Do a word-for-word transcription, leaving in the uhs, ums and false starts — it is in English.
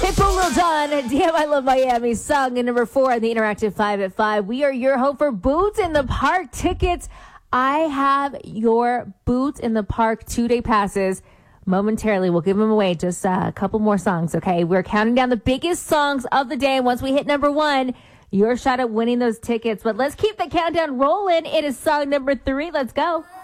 Pitbull, Lil Jon, Damn I Love Miami, song number four on the Interactive five at five. We are your home for Boots in the Park tickets. I have your Boots in the Park two-day passes. Momentarily, we'll give them away. Just uh, a couple more songs, okay? We're counting down the biggest songs of the day. Once we hit number one, your shot at winning those tickets. But let's keep the countdown rolling. It is song number three. Let's go.